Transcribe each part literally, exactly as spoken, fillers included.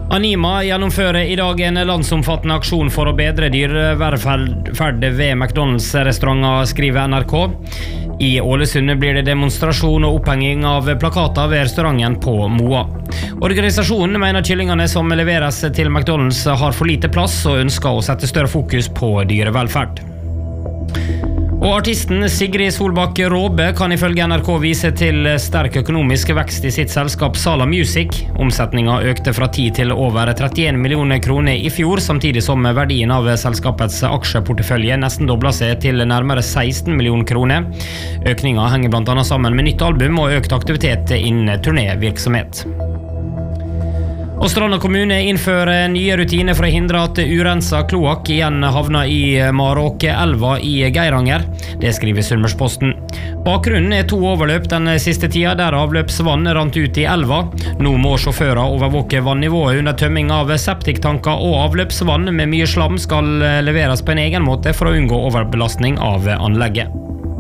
Anima gjennomfører I dag en landsomfattende aksjon for å bedre dyrevelferd ved McDonalds-restauranter, skriver N R K. I Ålesund blir det demonstrasjon og opphenging av plakater ved restauranten på Moa. Organisasjonen mener kyllingene som leveres til McDonalds har for lite plass og ønsker å sette større fokus på dyrevelferd. Og artisten Sigrid Solbakk Råbe kan ifølge N R K vise til sterk økonomisk vekst I sitt selskap Sala Music. Omsetningen økte fra ti til over trettien millioner kroner I fjor, samtidig som verdien av selskapets aksjeportefølje nesten doblet seg til nærmere seksten millioner kroner. Økningen henger blant annet sammen med nytt album og økt aktivitet innen turnévirksomhet. Og Stranda kommune innfører nye rutiner for å hindre at urenset kloakk igjen havner I Maråke-elva I Geiranger. Det skriver Sunnmørsposten. Bakgrunnen er to overløp den siste tida der avløpsvann rant ut I elva. Nå må sjåfører overvåke vannivået under tømming av septiktanker, og avløpsvann med mye slam skal leveres på en egen måte for å unngå overbelastning av anlegget.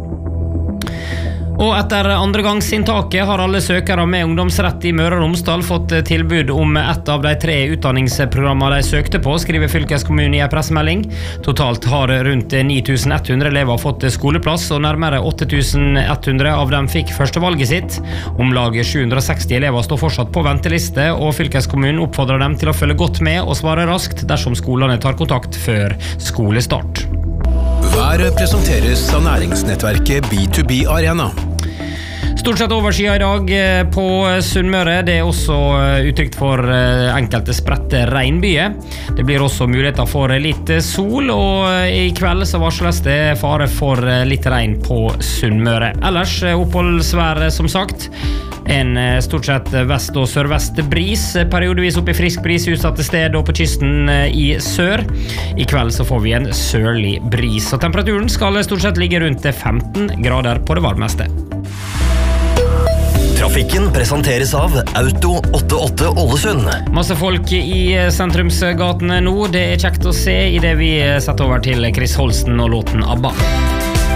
Og etter andregangsinntaket har alle søkere med ungdomsrett I Møre og Romsdal fått tilbud om ett av de tre utdanningsprogrammene de søkte på, skriver fylkeskommunen I en pressemelding. Totalt har rundt ni tusen ett hundre elever fått skoleplass, og nærmere åtte tusen ett hundre av dem fikk førstevalget sitt. Om lag sju hundre og seksti elever står fortsatt på venteliste, og fylkeskommunen oppfordrer dem til å følge godt med og svare raskt dersom skolene tar kontakt før skolestart. Været presenteres av næringsnettverket B to B Arena. Stort sett overskyet I dag på Sunnmøre. Det er også uttrykt for enkelte spredte regnbyger. Det blir også muligheter for litt sol, og I kveld så varsles det fare for litt regn på Sunnmøre. Ellers oppholdsvær som sagt. En stort sett vest- og sørvest bris, periodevis opp I frisk bris utsatte sted og på kysten I sør. I kveld så får vi en sørlig bris, og temperaturen skal stort sett ligge rundt femten grader på det varmeste. Trafikken presenteres av Auto åttiåtte Ålesund. Masse folk I sentrumsgatene nå. Det er kjekt å se I det vi setter over til Chris Holsten og låten ABBA.